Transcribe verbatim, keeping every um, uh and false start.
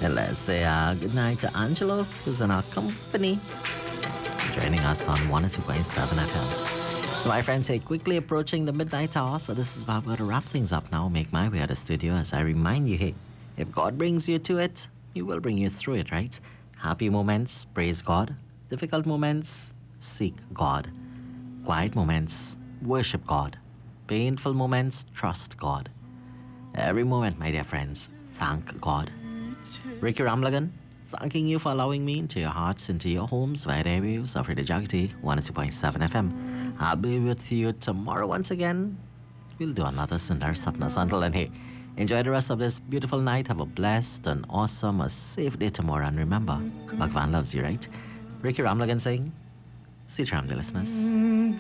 And let's say uh, good night to Angelo, who's in our company, joining us on one oh two point seven F M. So my friends, say quickly approaching the midnight hour, so this is about where to wrap things up now, make my way out of the studio as I remind you, hey, if God brings you to it, He will bring you through it, right? Happy moments, praise God. Difficult moments, seek God. Quiet moments, worship God. Painful moments, trust God. Every moment, my dear friends, thank God. Ricky Ramlagan, thanking you for allowing me into your hearts, into your homes, via the airwaves of Radio Jagati, one oh two point seven F M. I'll be with you tomorrow once again. We'll do another Sundar Satnas. Until then, hey, enjoy the rest of this beautiful night. Have a blessed and awesome, a safe day tomorrow. And remember, Bhagwan loves you, right? Ricky Ramlagan saying, Sitram, the listeners.